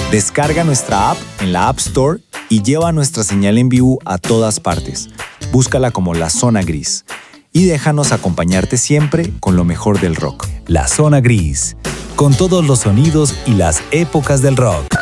Descarga nuestra app en la App Store y lleva nuestra señal en vivo a todas partes. Búscala como La Zona Gris. Y déjanos acompañarte siempre con lo mejor del rock. La Zona Gris, con todos los sonidos y las épocas del rock.